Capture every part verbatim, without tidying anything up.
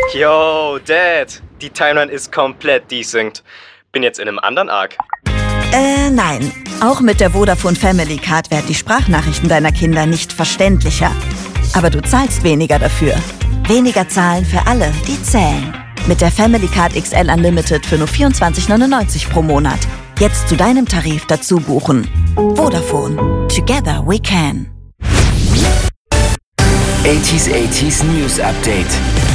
Yo, Dad, die Timeline ist komplett desynced. Bin jetzt in einem anderen Arc. Äh, nein. Auch mit der Vodafone Family Card werden die Sprachnachrichten deiner Kinder nicht verständlicher. Aber du zahlst weniger dafür. Weniger zahlen für alle, die zählen. Mit der Family Card X L Unlimited für nur vierundzwanzig neunundneunzig pro Monat. Jetzt zu deinem Tarif dazu buchen. Vodafone. Together we can. achtziger achtziger News Update.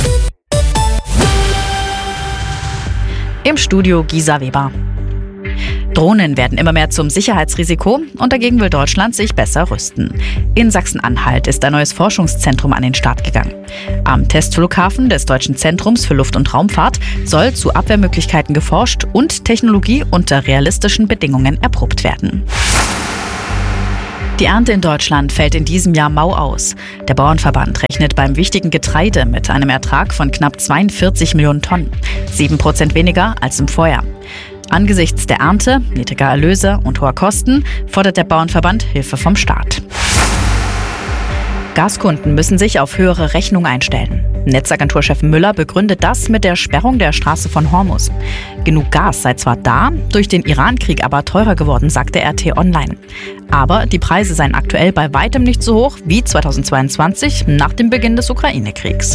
Im Studio Gisa Weber. Drohnen werden immer mehr zum Sicherheitsrisiko und dagegen will Deutschland sich besser rüsten. In Sachsen-Anhalt ist ein neues Forschungszentrum an den Start gegangen. Am Testflughafen des Deutschen Zentrums für Luft- und Raumfahrt soll zu Abwehrmöglichkeiten geforscht und Technologie unter realistischen Bedingungen erprobt werden. Die Ernte in Deutschland fällt in diesem Jahr mau aus. Der Bauernverband rechnet beim wichtigen Getreide mit einem Ertrag von knapp zweiundvierzig Millionen Tonnen. Sieben Prozent weniger als im Vorjahr. Angesichts der Ernte, niedriger Erlöse und hoher Kosten fordert der Bauernverband Hilfe vom Staat. Gaskunden müssen sich auf höhere Rechnungen einstellen. Netzagenturchef Müller begründet das mit der Sperrung der Straße von Hormuz. Genug Gas sei zwar da, durch den Iran-Krieg aber teurer geworden, sagte R T Online. Aber die Preise seien aktuell bei weitem nicht so hoch wie zweitausendzweiundzwanzig nach dem Beginn des Ukraine-Kriegs.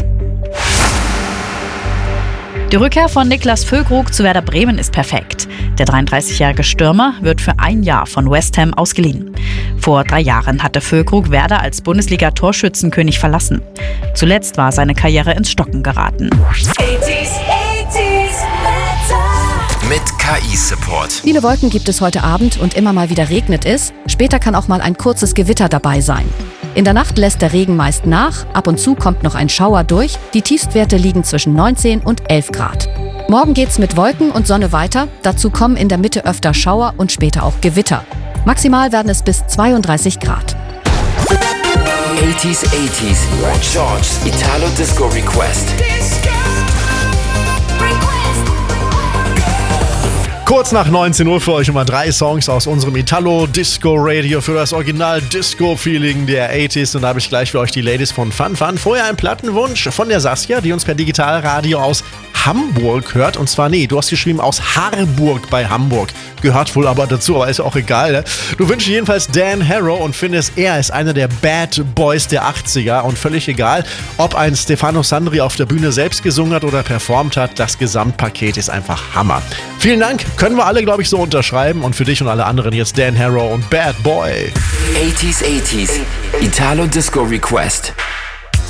Die Rückkehr von Niklas Füllkrug zu Werder Bremen ist perfekt. Der dreiunddreißigjährige Stürmer wird für ein Jahr von West Ham ausgeliehen. Vor drei Jahren hatte Füllkrug Werder als Bundesliga-Torschützenkönig verlassen. Zuletzt war seine Karriere ins Stocken geraten. Mit K I-Support. Viele Wolken gibt es heute Abend und immer mal wieder regnet es. Später kann auch mal ein kurzes Gewitter dabei sein. In der Nacht lässt der Regen meist nach, ab und zu kommt noch ein Schauer durch. Die Tiefstwerte liegen zwischen neunzehn und elf Grad. Morgen geht's mit Wolken und Sonne weiter. Dazu kommen in der Mitte öfter Schauer und später auch Gewitter. Maximal werden es bis zweiunddreißig Grad. achtziger achtziger George's Italo Disco Request. Kurz nach neunzehn Uhr für euch immer drei Songs aus unserem Italo-Disco-Radio für das Original-Disco-Feeling der achtziger. Und da habe ich gleich für euch die Ladies von Fun Fun. Vorher ein Plattenwunsch von der Saskia, die uns per Digitalradio aus Hamburg hört. Und zwar, nee, du hast geschrieben aus Harburg bei Hamburg. Gehört wohl aber dazu, aber ist auch egal. Ne? Du wünschst jedenfalls Dan Harrow und findest, er ist einer der Bad Boys der achtziger. Und völlig egal, ob ein Stefano Sandri auf der Bühne selbst gesungen hat oder performt hat, das Gesamtpaket ist einfach Hammer. Vielen Dank, können wir alle, glaube ich, so unterschreiben. Und für dich und alle anderen jetzt Dan Harrow und Bad Boy. achtziger achtziger Italo Disco Request.